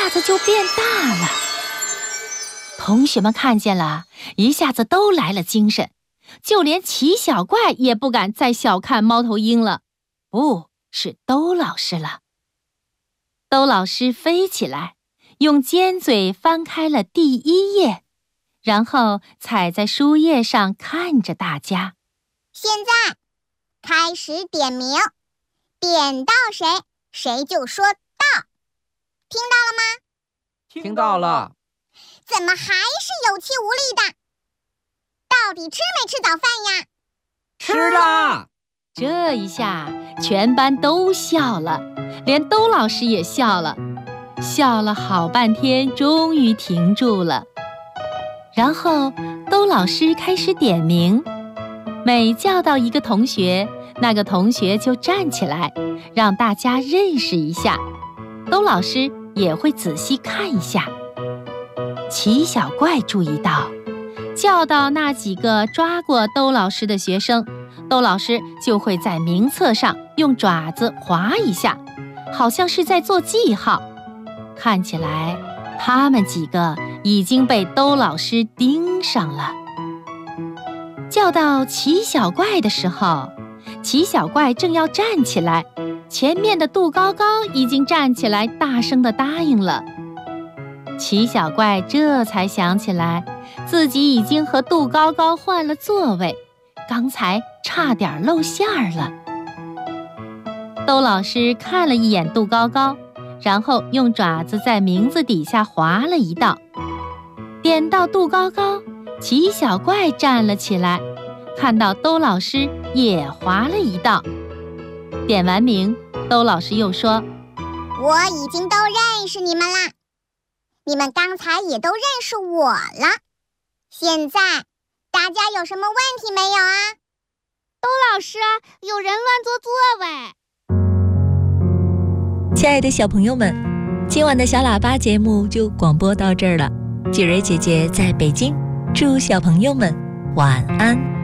下子就变大了。同学们看见了，一下子都来了精神，就连奇小怪也不敢再小看猫头鹰了，不是兜老师了。兜老师飞起来，用尖嘴翻开了第1页，然后踩在书页上看着大家。 现在开始点名，点到谁，谁就说到。听到了吗？ 听到了。 怎么还是有气无力的？到底吃没吃早饭呀？ 吃啦！ 这一下全班都笑了，连兜老师也笑了，笑了好半天，终于停住了。然后兜老师开始点名，每叫到一个同学，那个同学就站起来，让大家认识一下。兜老师也会仔细看一下。奇小怪注意到，叫到那几个抓过兜老师的学生，兜老师就会在名册上用爪子划一下，好像是在做记号。看起来他们几个已经被兜老师盯上了。叫到奇小怪的时候，奇小怪正要站起来，前面的杜高高已经站起来，大声地答应了。奇小怪这才想起来，自己已经和杜高高换了座位，刚才差点露馅儿了。兜老师看了一眼杜高高，然后用爪子在名字底下划了一道。点到杜高高，奇小怪站了起来，看到兜老师也划了一道。点完名，兜老师又说： 我已经都认识你们啦，你们刚才也都认识我了。现在大家有什么问题没有啊？ 兜老师，有人乱坐座位。 亲爱的小朋友们，今晚的小喇叭节目就广播到这儿了。雪蕊姐姐在北京，祝小朋友们晚安。